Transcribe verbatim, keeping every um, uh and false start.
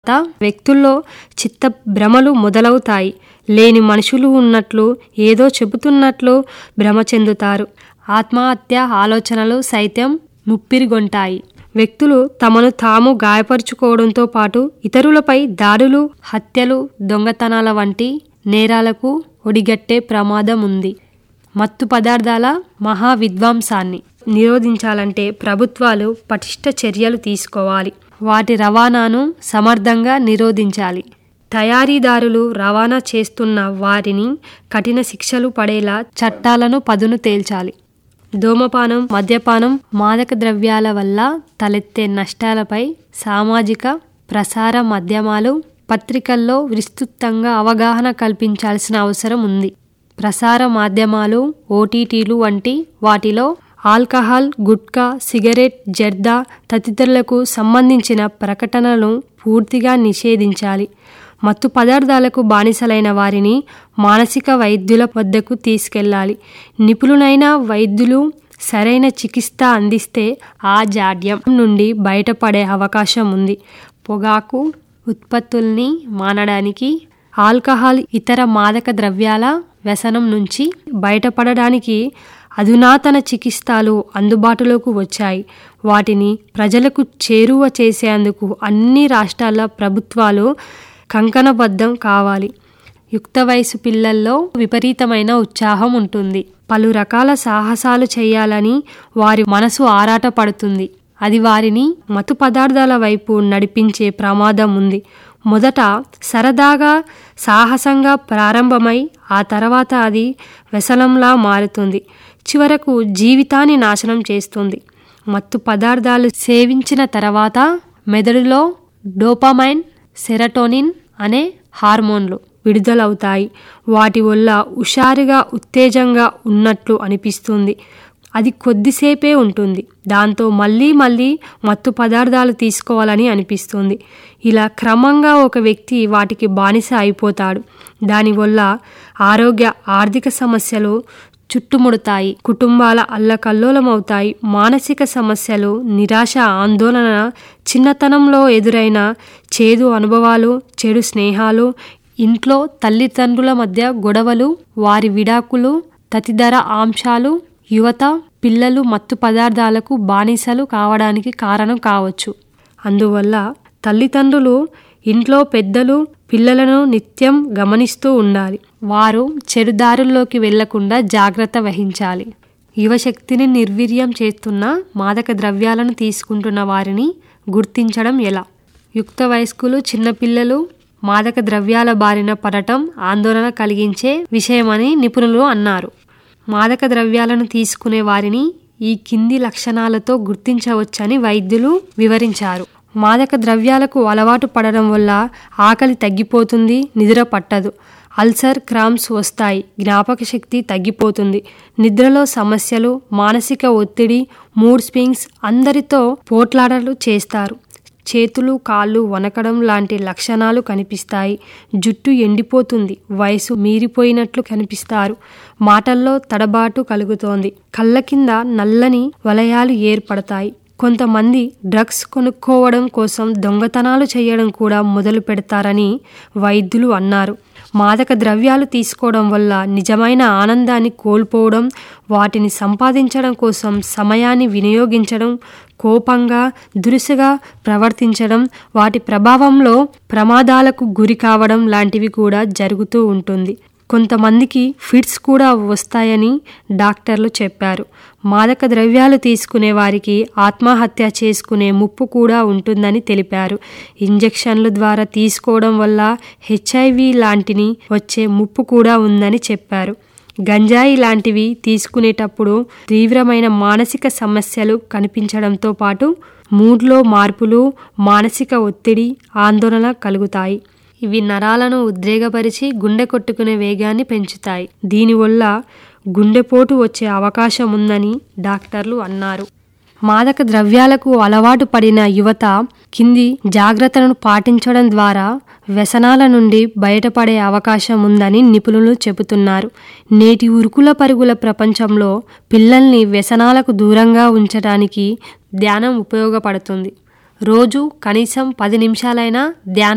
తర్వాత వ్యక్తుల్లో చిత్త భ్రమలు మొదలవుతాయి. లేని మనుషులు ఉన్నట్లు, ఏదో చెబుతున్నట్లు భ్రమ చెందుతారు. ఆత్మహత్య ఆలోచనలు సైతం ముప్పిరిగొంటాయి. వ్యక్తులు తమను తాము గాయపరుచుకోవడంతో పాటు ఇతరులపై దాడులు, హత్యలు, దొంగతనాల వంటి నేరాలకు ఒడిగట్టే ప్రమాదం ఉంది. మత్తు పదార్థాల మహావిధ్వంసాన్ని నిరోధించాలంటే ప్రభుత్వాలు పటిష్ట చర్యలు తీసుకోవాలి. వాటి రవాణాను సమర్థంగా నిరోధించాలి. తయారీదారులు రవాణా చేస్తున్న వారిని కఠిన శిక్షలు పడేలా చట్టాలను పదును తేల్చాలి. ధూమపానం, మద్యపానం, మాదక ద్రవ్యాల వల్ల తలెత్తే నష్టాలపై సామాజిక ప్రసార మాధ్యమాలు, పత్రికల్లో విస్తృతంగా అవగాహన కల్పించాల్సిన అవసరం ఉంది. ప్రసార మాధ్యమాలు, ఓటీటీలు వంటి వాటిలో ఆల్కహాల్, గుట్కా, సిగరెట్, జర్దా తదితరులకు సంబంధించిన ప్రకటనలను పూర్తిగా నిషేధించాలి. మత్తు పదార్థాలకు బానిసలైన వారిని మానసిక వైద్యుల వద్దకు తీసుకెళ్లాలి. నిపుణులైన వైద్యులు సరైన చికిత్స అందిస్తే ఆ జాడ్యం నుండి బయటపడే అవకాశం ఉంది. పొగాకు ఉత్పత్తుల్ని మానడానికి, ఆల్కహాల్, ఇతర మాదక ద్రవ్యాల వ్యసనం నుంచి బయటపడడానికి అధునాతన చికిత్సలు అందుబాటులోకి వచ్చాయి. వాటిని ప్రజలకు చేరువ చేసేందుకు అన్ని రాష్ట్రాల ప్రభుత్వాలు కంకణబద్ధం కావాలి. యుక్త వయసు పిల్లల్లో విపరీతమైన ఉత్సాహం ఉంటుంది. పలు రకాల సాహసాలు చేయాలని వారి మనసు ఆరాటపడుతుంది. అది వారిని మత్తు పదార్థాల వైపు నడిపించే ప్రమాదం ఉంది. మొదట సరదాగా, సాహసంగా ప్రారంభమై ఆ తర్వాత అది వ్యసనంలా మారుతుంది. చివరకు జీవితాన్ని నాశనం చేస్తుంది. మత్తు పదార్థాలు సేవించిన తర్వాత మెదడులో డోపామైన్, సెరటోనిన్ అనే హార్మోన్లు విడుదలవుతాయి. వాటి వల్ల హుషారుగా, ఉత్తేజంగా ఉన్నట్లు అనిపిస్తుంది. అది కొద్దిసేపే ఉంటుంది. దాంతో మళ్ళీ మళ్ళీ మత్తు పదార్థాలు తీసుకోవాలని అనిపిస్తుంది. ఇలా క్రమంగా ఒక వ్యక్తి వాటికి బానిస అయిపోతాడు. దానివల్ల ఆరోగ్య, ఆర్థిక సమస్యలు చుట్టుముడతాయి. కుటుంబాల అల్లకల్లోలమవుతాయి. మానసిక సమస్యలు, నిరాశ, ఆందోళన, చిన్నతనంలో ఎదురైన చేదు అనుభవాలు, చెడు స్నేహాలు, ఇంట్లో తల్లిదండ్రుల మధ్య గొడవలు, వారి విడాకులు తదితర అంశాలు యువత, పిల్లలు మత్తు పదార్థాలకు బానిసలు కావడానికి కారణం కావచ్చు. అందువల్ల తల్లిదండ్రులు, ఇంట్లో పెద్దలు పిల్లలను నిత్యం గమనిస్తూ ఉండాలి. వారు చెడుదారుల్లోకి వెళ్లకుండా జాగ్రత్త వహించాలి. యువశక్తిని నిర్వీర్యం చేస్తున్న మాదక ద్రవ్యాలను తీసుకుంటున్న వారిని గుర్తించడం ఎలా? యుక్త వయస్కులు, చిన్నపిల్లలు మాదక ద్రవ్యాల బారిన పడటం ఆందోళన కలిగించే విషయమని నిపుణులు అన్నారు. మాదక ద్రవ్యాలను తీసుకునే వారిని ఈ కింది లక్షణాలతో గుర్తించవచ్చని వైద్యులు వివరించారు. మాదక ద్రవ్యాలకు అలవాటు పడడం వల్ల ఆకలి తగ్గిపోతుంది, నిద్ర పట్టదు, అల్సర్, క్రాంప్స్ వస్తాయి, జ్ఞాపక శక్తి తగ్గిపోతుంది, నిద్రలో సమస్యలు, మానసిక ఒత్తిడి, మూడ్ స్వింగ్స్, అందరితో పోట్లాటలు చేస్తారు, చేతులు కాళ్ళు వణకడం లాంటి లక్షణాలు కనిపిస్తాయి, జుట్టు ఎండిపోతుంది, వయసు మీరిపోయినట్లు కనిపిస్తారు, మాటల్లో తడబాటు కలుగుతోంది, కళ్ళ కింద నల్లని వలయాలు ఏర్పడతాయి. కొంతమంది డ్రగ్స్ కొనుక్కోవడం కోసం దొంగతనాలు చేయడం కూడా మొదలు పెడతారని వైద్యులు అన్నారు. మాదక ద్రవ్యాలు తీసుకోవడం వల్ల నిజమైన ఆనందాన్ని కోల్పోవడం, వాటిని సంపాదించడం కోసం సమయాన్ని వినియోగించడం, కోపంగా, దురుసుగా ప్రవర్తించడం, వాటి ప్రభావంలో ప్రమాదాలకు గురి కావడం లాంటివి కూడా జరుగుతూ ఉంటుంది. కొంతమందికి ఫిట్స్ కూడా వస్తాయని డాక్టర్లు చెప్పారు. మాదక ద్రవ్యాలు తీసుకునే వారికి ఆత్మహత్య చేసుకునే ముప్పు కూడా ఉంటుందని తెలిపారు. ఇంజెక్షన్ల ద్వారా తీసుకోవడం వల్ల హెచ్ఐవి లాంటిని వచ్చే ముప్పు కూడా ఉందని చెప్పారు. గంజాయి లాంటివి తీసుకునేటప్పుడు తీవ్రమైన మానసిక సమస్యలు కనిపించడంతో పాటు మూడ్లో మార్పులు, మానసిక ఒత్తిడి, ఆందోళన కలుగుతాయి. ఇవి నరాలను ఉద్రేకపరిచి గుండె కొట్టుకునే వేగాన్ని పెంచుతాయి. దీనివల్ల గుండెపోటు వచ్చే అవకాశం ఉందని డాక్టర్లు అన్నారు. మాదక ద్రవ్యాలకు అలవాటు పడిన యువత కింది జాగ్రత్తలను పాటించడం ద్వారా వ్యసనాల నుండి బయటపడే అవకాశం ఉందని నిపుణులు చెబుతున్నారు. నేటి ఉరుకుల పరుగుల ప్రపంచంలో పిల్లల్ని వ్యసనాలకు దూరంగా ఉంచడానికి ధ్యానం ఉపయోగపడుతుంది. రోజు కనీసం పది నిమిషాలైనా ధ్యానం